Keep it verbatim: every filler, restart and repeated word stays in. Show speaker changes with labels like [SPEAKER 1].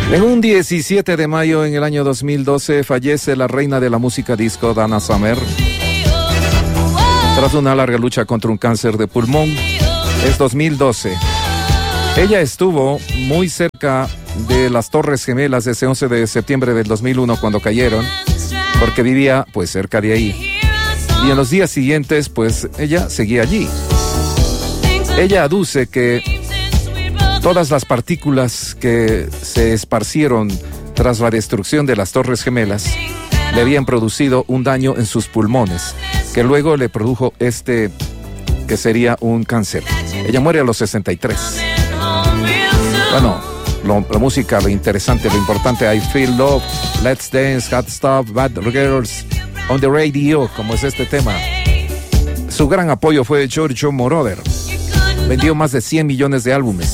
[SPEAKER 1] En un diecisiete de mayo en el año dos mil doce fallece la reina de la música disco, Donna Summer, tras una larga lucha contra un cáncer de pulmón. Es dos mil doce. Ella estuvo muy cerca de las Torres Gemelas ese once de septiembre del dos mil uno cuando cayeron, porque vivía pues cerca de ahí. Y en los días siguientes pues ella seguía allí. Ella aduce que todas las partículas que se esparcieron tras la destrucción de las Torres Gemelas le habían producido un daño en sus pulmones, que luego le produjo este, que sería un cáncer. Ella muere a los sesenta y tres. Bueno, lo, la música, lo interesante, lo importante, I Feel Love, Let's Dance, Hot Stuff, Bad Girls, On the Radio, como es este tema. Su gran apoyo fue Giorgio Moroder. Vendió más de cien millones de álbumes.